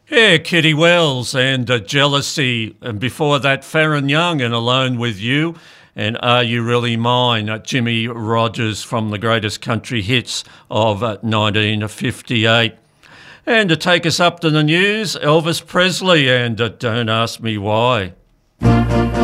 Yeah, Kitty Wells and Jealousy, and before that, Farron Young and Alone with You, and Are You Really Mine? Jimmy Rogers from the greatest country hits of 1958. And to take us up to the news, Elvis Presley and Don't Ask Me Why.